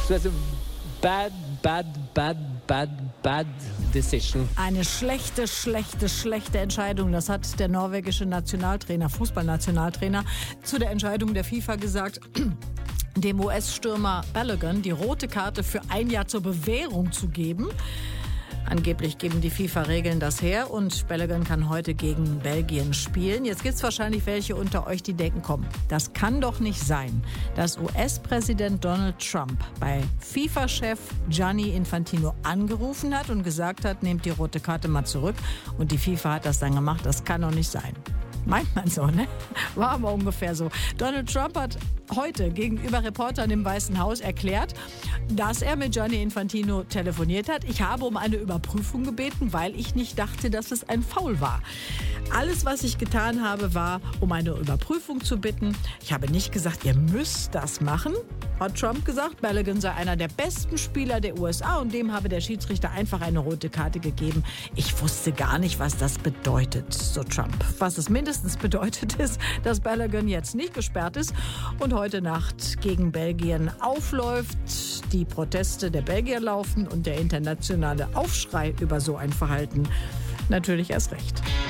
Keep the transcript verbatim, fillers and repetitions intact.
Also, bad, bad, bad, bad, bad decision. Eine schlechte, schlechte, schlechte Entscheidung. Das hat der norwegische Nationaltrainer, Fußballnationaltrainer, zu der Entscheidung der FIFA gesagt, dem U S-Stürmer Balogun die rote Karte für ein Jahr zur Bewährung zu geben. Angeblich geben die FIFA-Regeln das her und Balogun kann heute gegen Belgien spielen. Jetzt gibt es wahrscheinlich welche unter euch, die denken, komm, das kann doch nicht sein, dass U S-Präsident Donald Trump bei FIFA-Chef Gianni Infantino angerufen hat und gesagt hat, nehmt die rote Karte mal zurück. Und die FIFA hat das dann gemacht. Das kann doch nicht sein. Meint man so, ne? War aber ungefähr so. Donald Trump hat heute gegenüber Reportern im Weißen Haus erklärt, dass er mit Gianni Infantino telefoniert hat. Ich habe um eine Überprüfung gebeten, weil ich nicht dachte, dass es ein Foul war. Alles, was ich getan habe, war, um eine Überprüfung zu bitten. Ich habe nicht gesagt, ihr müsst das machen, hat Trump gesagt. Balogun sei einer der besten Spieler der U S A und dem habe der Schiedsrichter einfach eine rote Karte gegeben. Ich wusste gar nicht, was das bedeutet, so Trump. Was es mindestens bedeutet ist, dass Balogun jetzt nicht gesperrt ist und heute Nacht gegen Belgien aufläuft. Die Proteste der Belgier laufen und der internationale Aufschrei über so ein Verhalten natürlich erst recht.